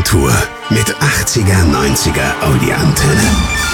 Tour mit 80er, 90er Audi-Antenne.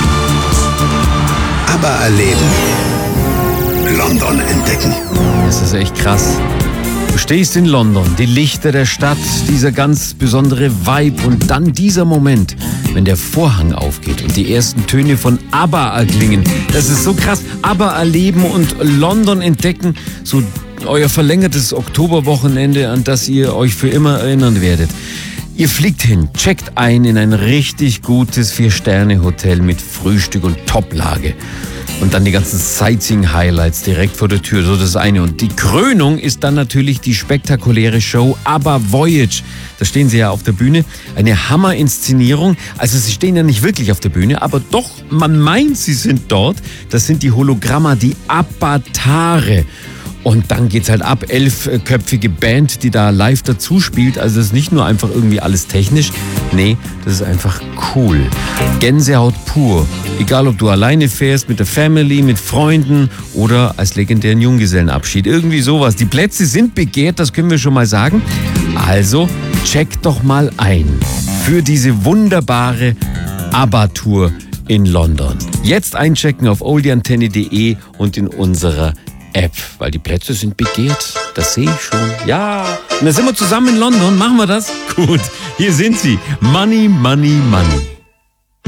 ABBA erleben. London entdecken. Das ist echt krass. Du stehst in London, die Lichter der Stadt, dieser ganz besondere Vibe und dann dieser Moment, wenn der Vorhang aufgeht und die ersten Töne von ABBA erklingen. Das ist so krass. ABBA erleben und London entdecken, so euer verlängertes Oktoberwochenende, an das ihr euch für immer erinnern werdet. Ihr fliegt hin, checkt ein in ein richtig gutes 4-Sterne-Hotel mit Frühstück und Toplage. Und dann die ganzen Sightseeing-Highlights direkt vor der Tür, so das eine. Und die Krönung ist dann natürlich die spektakuläre Show ABBA Voyage. Da stehen sie ja auf der Bühne. Eine Hammer-Inszenierung. Also sie stehen ja nicht wirklich auf der Bühne, aber doch, man meint, sie sind dort. Das sind die Hologramma, die Avatare. Und dann geht's halt ab, 11-köpfige Band, die da live dazu spielt. Also das ist nicht nur einfach irgendwie alles technisch. Nee, das ist einfach cool. Gänsehaut pur. Egal, ob du alleine fährst, mit der Family, mit Freunden oder als legendären Junggesellenabschied. Irgendwie sowas. Die Plätze sind begehrt, das können wir schon mal sagen. Also check doch mal ein für diese wunderbare ABBA-Tour in London. Jetzt einchecken auf oldieantenne.de und in unserer App, weil die Plätze sind begehrt. Das sehe ich schon. Ja. Und dann sind wir zusammen in London. Machen wir das? Gut. Hier sind sie. Money, Money, Money.